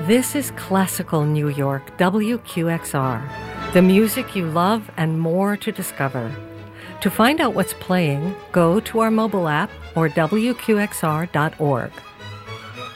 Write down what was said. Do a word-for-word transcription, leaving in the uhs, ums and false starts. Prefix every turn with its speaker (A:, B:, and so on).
A: This is classical New York, W Q X R. The music you love and more to discover. To find out what's playing, go to our mobile app or W Q X R dot org.